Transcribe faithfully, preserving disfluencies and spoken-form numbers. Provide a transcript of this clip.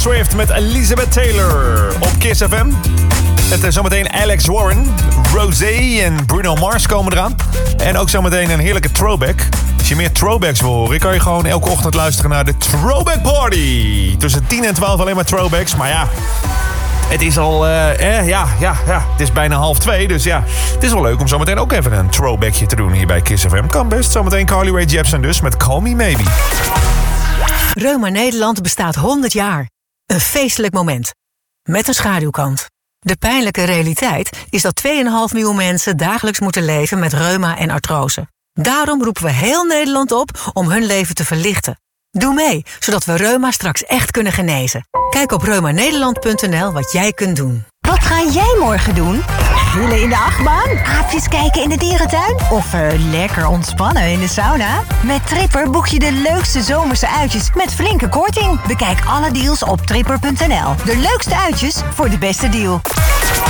Swift met Elizabeth Taylor op Kiss F M. Het is zometeen Alex Warren, Rosé en Bruno Mars komen eraan. En ook zometeen een heerlijke throwback. Als je meer throwbacks wil horen, kan je gewoon elke ochtend luisteren naar de Throwback Party. Tussen tien en twaalf alleen maar throwbacks, maar ja... Het is al, uh, eh, ja, ja, ja, het is bijna half twee, dus ja, het is wel leuk om zometeen ook even een throwbackje te doen hier bij Kiss F M. Kan best, zometeen Carly Rae Jepsen dus met Call Me Maybe. Reuma Nederland bestaat honderd jaar. Een feestelijk moment. Met een schaduwkant. De pijnlijke realiteit is dat twee komma vijf miljoen mensen dagelijks moeten leven met reuma en artrose. Daarom roepen we heel Nederland op om hun leven te verlichten. Doe mee, zodat we reuma straks echt kunnen genezen. Kijk op reuma nederland punt n l wat jij kunt doen. Wat ga jij morgen doen? Grillen in de achtbaan? Aapjes kijken in de dierentuin? Of uh, lekker ontspannen in de sauna? Met Tripper boek je de leukste zomerse uitjes met flinke korting. Bekijk alle deals op tripper punt n l. De leukste uitjes voor de beste deal.